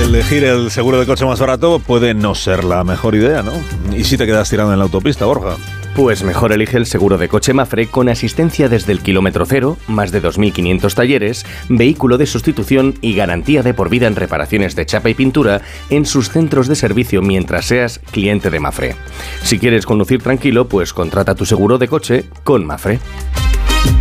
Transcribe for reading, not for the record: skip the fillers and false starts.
elegir el seguro de coche más barato puede no ser la mejor idea, ¿no? ¿Y si te quedas tirando en la autopista, Borja? Pues mejor elige el seguro de coche Mapfre con asistencia desde el kilómetro cero, más de 2.500 talleres, vehículo de sustitución y garantía de por vida en reparaciones de chapa y pintura en sus centros de servicio mientras seas cliente de Mapfre. Si quieres conducir tranquilo, pues contrata tu seguro de coche con Mapfre.